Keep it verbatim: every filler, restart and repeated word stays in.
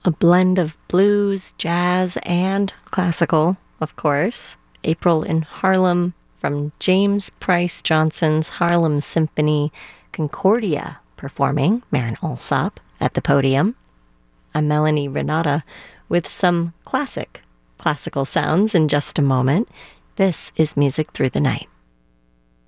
A blend of blues, jazz, and classical, of course. April in Harlem from James Price Johnson's Harlem Symphony, Concordia performing Marin Alsop at the podium. I'm Melanie Renata with some classic, classical sounds in just a moment. This is Music Through the Night.